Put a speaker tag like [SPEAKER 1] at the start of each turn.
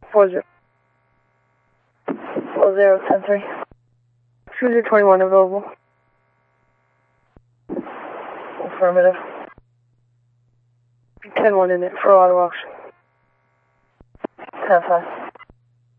[SPEAKER 1] 40. 10-3. Cruiser 21 available. Affirmative. 10-1 in it for auto auction. 10-5.